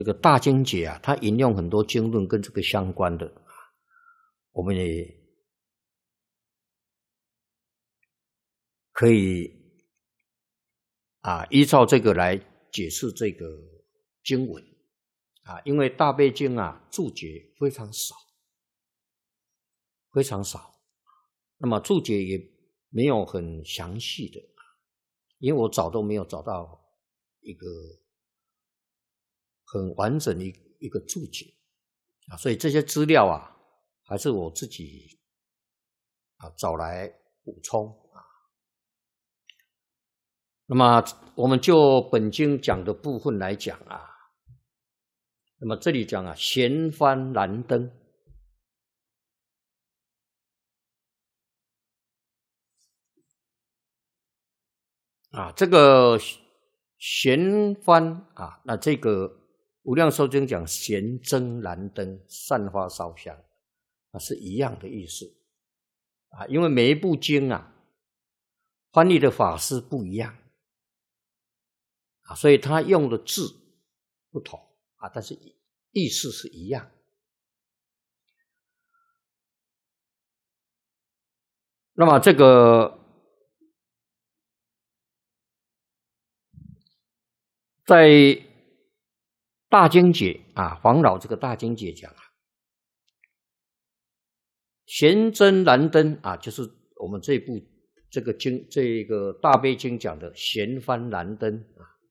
这个大经解啊，它引用很多经论跟这个相关的，我们也可以依照这个来解释这个经文因为大悲经注解非常少，非常少，那么注解也没有很详细的，因为我找都没有找到一个很完整的一个注解所以这些资料还是我自己找来补充那么我们就本经讲的部分来讲那么这里讲闲幡燃灯这个闲幡那这个无量寿经讲闲灯燃灯散发烧香是一样的意思因为每一部经翻译的法师不一样所以他用的字不同但是意思是一样。那么这个在大经解黄老这个大经解讲闲灯燃灯就是我们这部这个大悲经讲的闲幡燃灯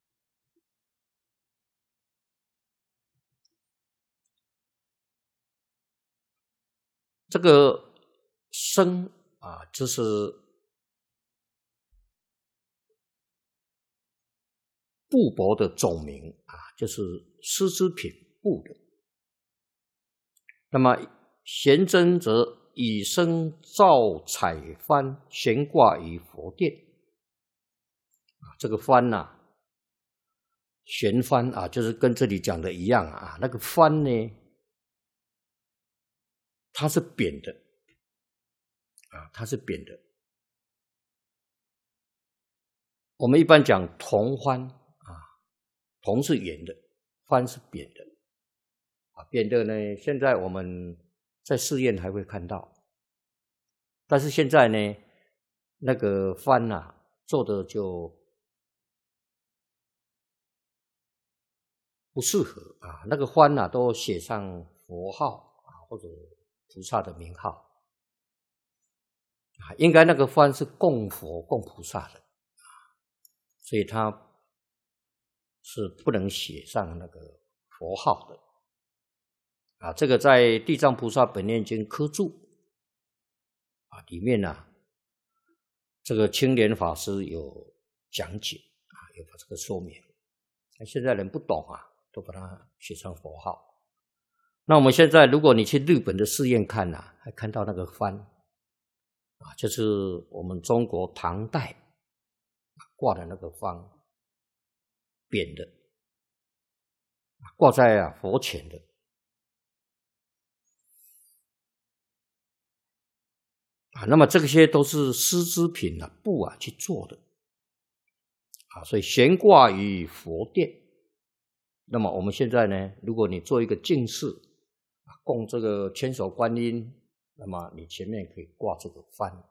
这个声就是布帛的总名就是丝织品布的。那么闲灯则以声照彩幡悬挂于佛殿这个幡悬幡就是跟这里讲的一样那个幡呢它是扁的它是扁的。我们一般讲铜幡铜是圆的，幡是扁的扁的呢现在我们在寺院还会看到，但是现在呢那个幡做的就不适合那个幡都写上佛号或者菩萨的名号应该那个幡是供佛供菩萨的所以它是不能写上那个佛号的这个在地藏菩萨本愿经科注里面这个青莲法师有讲解有把这个说明现在人不懂都把它写上佛号。那我们现在如果你去日本的寺院看还看到那个幡就是我们中国唐代挂的那个幡扁的挂在佛前的那么这些都是丝织品布去做的所以悬挂于佛殿。那么我们现在呢如果你做一个净室供这个千手观音，那么你前面可以挂这个幡